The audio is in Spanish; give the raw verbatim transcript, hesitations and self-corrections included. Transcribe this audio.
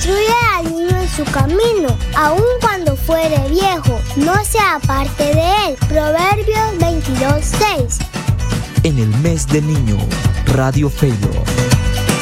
Instruye al niño en su camino, aun cuando fuere viejo, no se aparte de él. Proverbios veintidós, seis. En el mes del niño, Radio Failo.